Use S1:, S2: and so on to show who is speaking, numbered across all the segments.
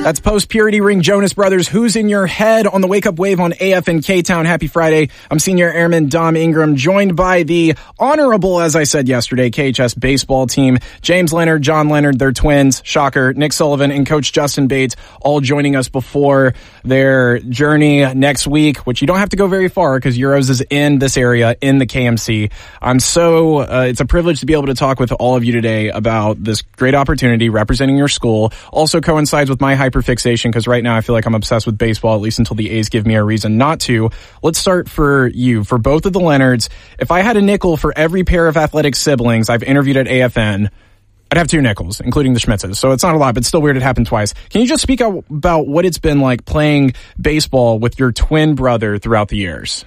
S1: That's Post Purity Ring, Jonas Brothers. Who's in your head on the Wake Up Wave on AFN K-Town? Happy Friday. I'm Senior Airman Dom Ingram, joined by the honorable, as I said yesterday, KHS baseball team. James Leonard, John Leonard, they're twins. Shocker. Nick Sullivan and Coach Justin Bates all joining us before their journey next week, which you don't have to go very far because Euros is in this area, in the KMC. It's a privilege to be able to talk with all of you today about this great opportunity representing your school. Also coincides with my hyperfixation because right now I feel like I'm obsessed with baseball, at least until the A's give me a reason not to. Let's start for you. For both of the Leonards, if I had a nickel for every pair of athletic siblings I've interviewed at AFN, I'd have 2 nickels, including the Schmitzes. So it's not a lot, but still weird it happened twice. Can you just speak about what it's been like playing baseball with your twin brother throughout the years?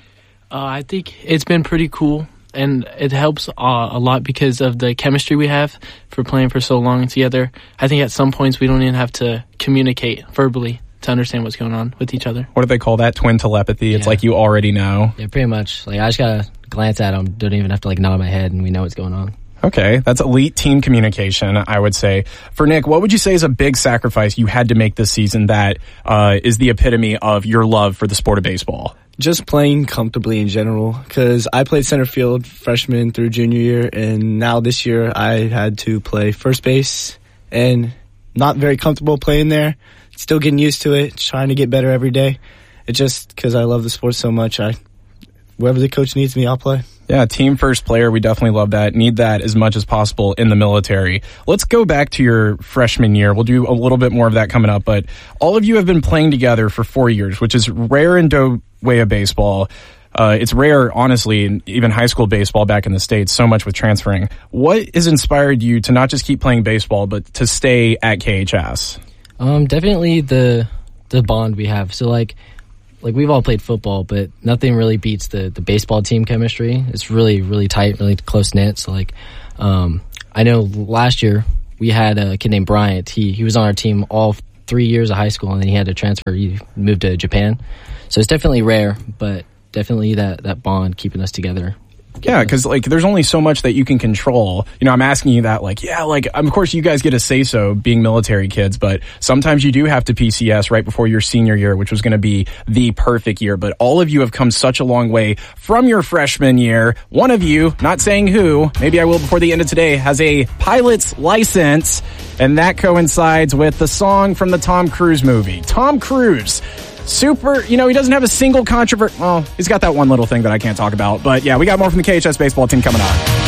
S2: I think it's been pretty cool, and it helps a lot because of the chemistry we have for playing for so long together. I think at some points we don't even have to communicate verbally to understand what's going on with each other.
S1: What do they call that? Twin telepathy? It's like you already know?
S3: Yeah, pretty much. Like, I just gotta glance at him, don't even have to nod my head, and we know what's going on.
S1: Okay, that's elite team communication, I would say. For Nick, what would you say is a big sacrifice you had to make this season that is the epitome of your love for the sport of baseball?
S4: Just playing comfortably in general, because I played center field freshman through junior year, and now this year I had to play first base, and not very comfortable playing there. Still getting used to it, trying to get better every day. It's just because I love the sport so much. Wherever the coach needs me, I'll play.
S1: Yeah, team first player. We definitely love that. Need that as much as possible in the military. Let's go back to your freshman year. We'll do a little bit more of that coming up, but all of you have been playing together for 4 years, which is rare in Dowaya baseball. It's rare, honestly, in even high school baseball back in the States, so much with transferring. What has inspired you to not just keep playing baseball, but to stay at KHS?
S3: Definitely the bond we have. So, like we've all played football, but nothing really beats the baseball team chemistry. It's really, really tight, really close-knit. So, I know last year we had a kid named Bryant. He was on our team all 3 years of high school, and then he had to transfer. He moved to Japan. So it's definitely rare, but definitely that bond keeping us together.
S1: Yeah, because there's only so much that you can control. I'm asking you that, of course you guys get a say-so being military kids, but sometimes you do have to PCS right before your senior year, which was going to be the perfect year. But all of you have come such a long way from your freshman year. One of you, not saying who, maybe I will before the end of today, has a pilot's license, and that coincides with the song from the Tom Cruise movie. Tom Cruise. Super, he doesn't have a single controversy. Well, he's got that one little thing that I can't talk about. But yeah, we got more from the KHS baseball team coming up.